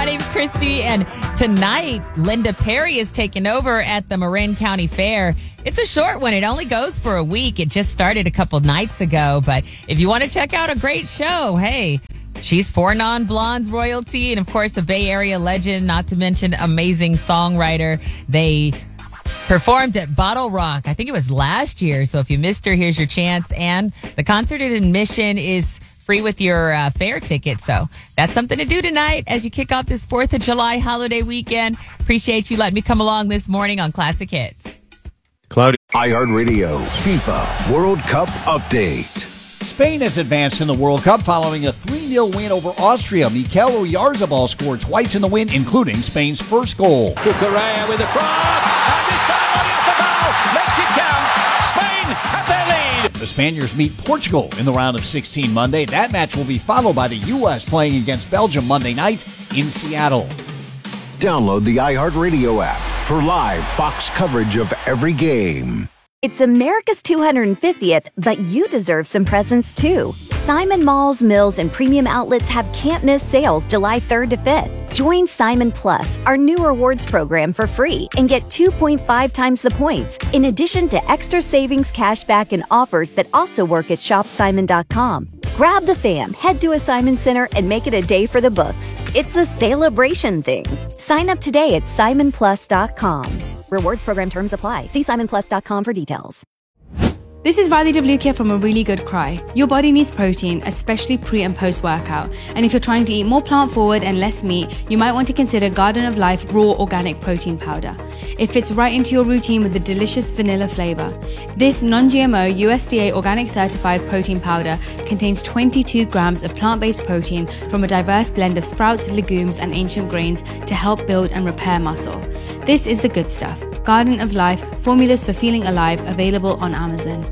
name's Christy, and tonight, Linda Perry is taking over at the Marin County Fair. It's a short one. It only goes for a week. It just started a couple nights ago, but if you want to check out a great show, hey, she's Four Non Blondes royalty, and of course, a Bay Area legend, not to mention amazing songwriter. They performed at Bottle Rock, I think it was last year, so if you missed her, here's your chance. And the concert admission is free with your fair ticket, so that's something to do tonight as you kick off this 4th of July holiday weekend. Appreciate you letting me come along this morning on Classic Hits. Cloudy. iHeartRadio FIFA World Cup update. Spain has advanced in the World Cup following a 3-0 win over Austria. Mikel Oyarzabal scored twice in the win, including Spain's first goal. Correa with a cross, and this time Oyarzabal makes it count. Spain have their lead. The Spaniards meet Portugal in the round of 16 Monday. That match will be followed by the U.S. playing against Belgium Monday night in Seattle. Download the iHeartRadio app for live Fox coverage of every game. It's America's 250th, but you deserve some presents too. Simon Malls, Mills, and Premium Outlets have can't-miss sales July 3rd to 5th. Join Simon Plus, our new rewards program, for free and get 2.5 times the points, in addition to extra savings, cashback, and offers that also work at shopsimon.com. Grab the fam, head to a Simon Center, and make it a day for the books. It's a celebration thing. Sign up today at simonplus.com. Rewards program terms apply. See simonplus.com for details. This is Riley DeVlukia from A Really Good Cry. Your body needs protein, especially pre- and post-workout. And if you're trying to eat more plant-forward and less meat, you might want to consider Garden of Life Raw Organic Protein Powder. It fits right into your routine with a delicious vanilla flavor. This non-GMO, USDA organic certified protein powder contains 22 grams of plant-based protein from a diverse blend of sprouts, legumes, and ancient grains to help build and repair muscle. This is the good stuff. Garden of Life, formulas for feeling alive, available on Amazon.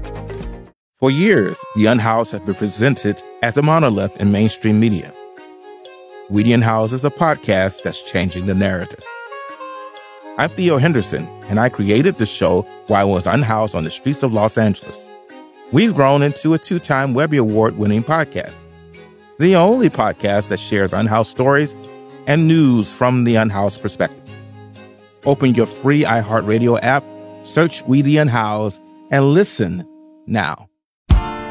For years, The Unhoused has been presented as a monolith in mainstream media. We The Unhoused is a podcast that's changing the narrative. I'm Theo Henderson, and I created the show while I was unhoused on the streets of Los Angeles. We've grown into a 2-time Webby Award-winning podcast, the only podcast that shares unhoused stories and news from the unhoused perspective. Open your free iHeartRadio app, search We The Unhoused, and listen now.